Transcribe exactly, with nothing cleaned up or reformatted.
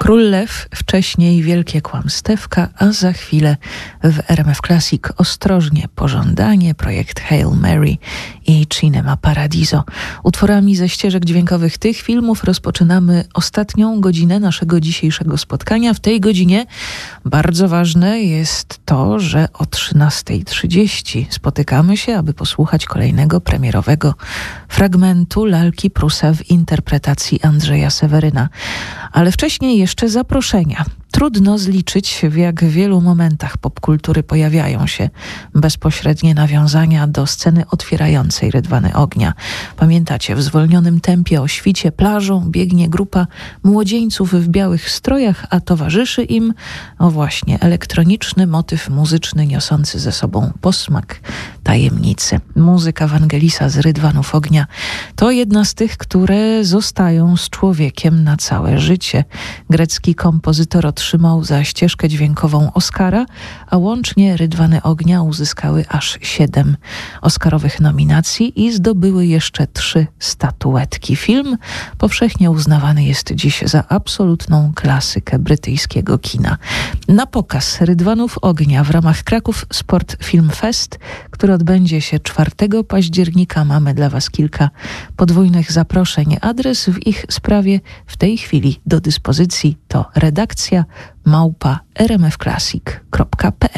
Król Lew, wcześniej Wielkie Kłamstewka, a za chwilę w R M F Classic Ostrożnie Pożądanie, projekt Hail Mary i Cinema Paradiso. Utworami ze ścieżek dźwiękowych tych filmów rozpoczynamy ostatnią godzinę naszego dzisiejszego spotkania. W tej godzinie bardzo ważne jest to, że o trzynasta trzydzieści spotykamy się, aby posłuchać kolejnego premierowego fragmentu Lalki Prusa w interpretacji Andrzeja Seweryna. Ale wcześniej jeszcze zaproszenia. Trudno zliczyć, w jak wielu momentach popkultury pojawiają się bezpośrednie nawiązania do sceny otwierającej Rydwany Ognia. Pamiętacie, w zwolnionym tempie o świcie plażą biegnie grupa młodzieńców w białych strojach, a towarzyszy im, no właśnie, elektroniczny motyw muzyczny niosący ze sobą posmak tajemnicy. Muzyka Wangelisa z Rydwanów Ognia to jedna z tych, które zostają z człowiekiem na całe życie. Grecki kompozytor otrzymał za ścieżkę dźwiękową Oscara, a łącznie Rydwany Ognia uzyskały aż siedem oscarowych nominacji i zdobyły jeszcze trzy statuetki. Film powszechnie uznawany jest dziś za absolutną klasykę brytyjskiego kina. Na pokaz Rydwanów Ognia w ramach Kraków Sport Film Fest, który odbędzie się czwartego października, mamy dla Was kilka podwójnych zaproszeń. Adres w ich sprawie w tej chwili do dyspozycji to redakcja małpa r m f classic kropka p l.